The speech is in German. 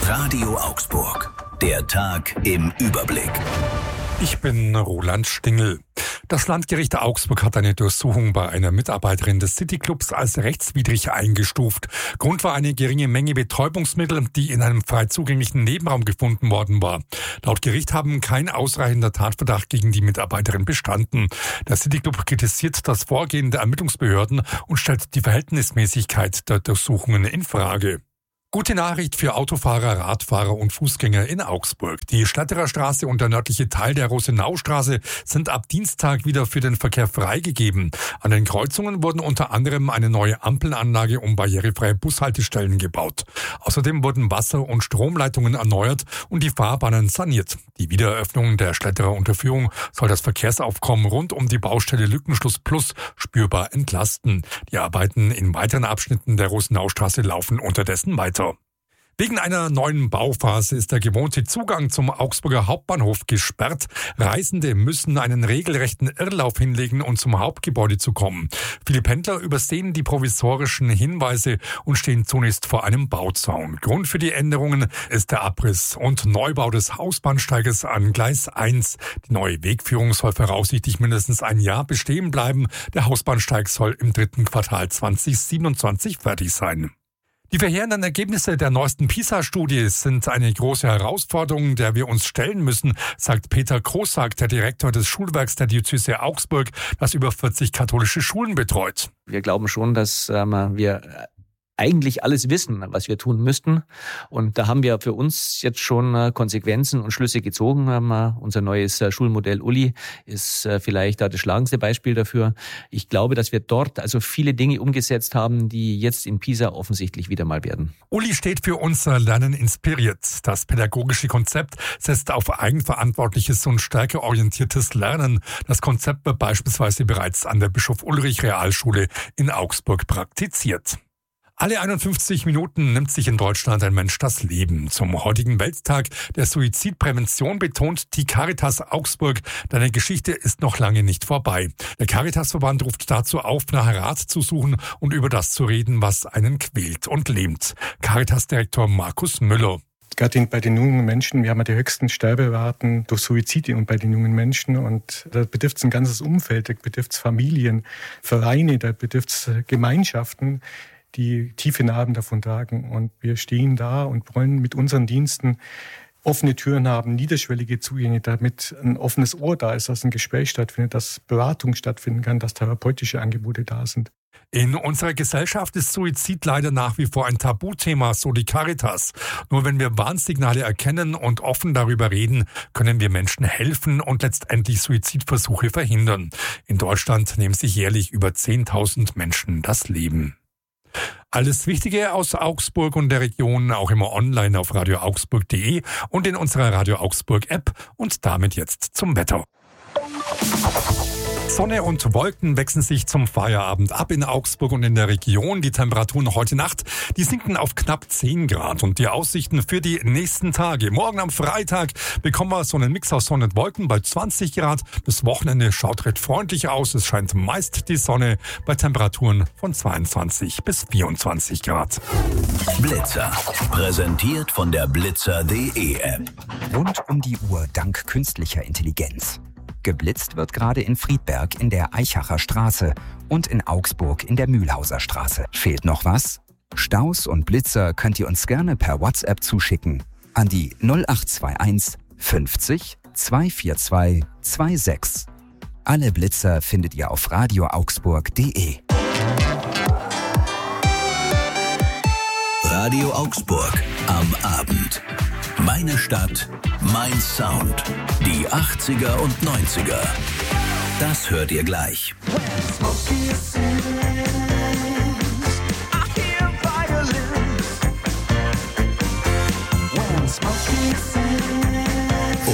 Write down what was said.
Radio Augsburg. Der Tag im Überblick. Ich bin Roland Stingel. Das Landgericht Augsburg hat eine Durchsuchung bei einer Mitarbeiterin des Cityclubs als rechtswidrig eingestuft. Grund war eine geringe Menge Betäubungsmittel, die in einem frei zugänglichen Nebenraum gefunden worden war. Laut Gericht haben kein ausreichender Tatverdacht gegen die Mitarbeiterin bestanden. Der Cityclub kritisiert das Vorgehen der Ermittlungsbehörden und stellt die Verhältnismäßigkeit der Durchsuchungen in Frage. Gute Nachricht für Autofahrer, Radfahrer und Fußgänger in Augsburg. Die Schlatterer Straße und der nördliche Teil der Rosenaustraße sind ab Dienstag wieder für den Verkehr freigegeben. An den Kreuzungen wurden unter anderem eine neue Ampelanlage und barrierefreie Bushaltestellen gebaut. Außerdem wurden Wasser- und Stromleitungen erneuert und die Fahrbahnen saniert. Die Wiedereröffnung der Schlatterer Unterführung soll das Verkehrsaufkommen rund um die Baustelle Lückenschluss Plus spürbar entlasten. Die Arbeiten in weiteren Abschnitten der Rosenaustraße laufen unterdessen weiter. Wegen einer neuen Bauphase ist der gewohnte Zugang zum Augsburger Hauptbahnhof gesperrt. Reisende müssen einen regelrechten Irrlauf hinlegen, um zum Hauptgebäude zu kommen. Viele Pendler übersehen die provisorischen Hinweise und stehen zunächst vor einem Bauzaun. Grund für die Änderungen ist der Abriss und Neubau des Hausbahnsteiges an Gleis 1. Die neue Wegführung soll voraussichtlich mindestens ein Jahr bestehen bleiben. Der Hausbahnsteig soll im 3. Quartal 2027 fertig sein. Die verheerenden Ergebnisse der neuesten PISA-Studie sind eine große Herausforderung, der wir uns stellen müssen, sagt Peter Krosak, der Direktor des Schulwerks der Diözese Augsburg, das über 40 katholische Schulen betreut. Wir glauben schon, dass wir eigentlich alles wissen, was wir tun müssten. Und da haben wir für uns jetzt schon Konsequenzen und Schlüsse gezogen. Unser neues Schulmodell Uli ist vielleicht das schlagendste Beispiel dafür. Ich glaube, dass wir dort also viele Dinge umgesetzt haben, die jetzt in Pisa offensichtlich wieder mal werden. Uli steht für unser Lernen inspiriert. Das pädagogische Konzept setzt auf eigenverantwortliches und stärkeorientiertes Lernen. Das Konzept wird beispielsweise bereits an der Bischof-Ulrich-Realschule in Augsburg praktiziert. Alle 51 Minuten nimmt sich in Deutschland ein Mensch das Leben. Zum heutigen Welttag der Suizidprävention betont die Caritas Augsburg, deine Geschichte ist noch lange nicht vorbei. Der Caritasverband ruft dazu auf, nach Rat zu suchen und über das zu reden, was einen quält und lähmt. Caritas-Direktor Markus Müller. Gerade bei den jungen Menschen, wir haben ja die höchsten Sterberaten durch Suizide und bei den jungen Menschen. Und da betrifft es ein ganzes Umfeld, da betrifft es Familien, Vereine, da betrifft es Gemeinschaften, die tiefe Narben davon tragen. Und wir stehen da und wollen mit unseren Diensten offene Türen haben, niederschwellige Zugänge, damit ein offenes Ohr da ist, dass ein Gespräch stattfindet, dass Beratung stattfinden kann, dass therapeutische Angebote da sind. In unserer Gesellschaft ist Suizid leider nach wie vor ein Tabuthema, so die Caritas. Nur wenn wir Warnsignale erkennen und offen darüber reden, können wir Menschen helfen und letztendlich Suizidversuche verhindern. In Deutschland nehmen sich jährlich über 10.000 Menschen das Leben. Alles Wichtige aus Augsburg und der Region auch immer online auf radioaugsburg.de und in unserer Radio Augsburg App und damit jetzt zum Wetter. Sonne und Wolken wechseln sich zum Feierabend ab in Augsburg und in der Region. Die Temperaturen heute Nacht, die sinken auf knapp 10 Grad. Und die Aussichten für die nächsten Tage. Morgen am Freitag bekommen wir so einen Mix aus Sonne und Wolken bei 20 Grad. Das Wochenende schaut recht freundlich aus. Es scheint meist die Sonne bei Temperaturen von 22 bis 24 Grad. Blitzer. Präsentiert von der Blitzer.de App. Rund um die Uhr dank künstlicher Intelligenz. Geblitzt wird gerade in Friedberg in der Eichacher Straße und in Augsburg in der Mühlhauser Straße. Fehlt noch was? Staus und Blitzer könnt ihr uns gerne per WhatsApp zuschicken an die 0821 50 242 26. Alle Blitzer findet ihr auf radioaugsburg.de. Radio Augsburg am Abend. Meine Stadt, mein Sound. Die 80er und 90er. Das hört ihr gleich.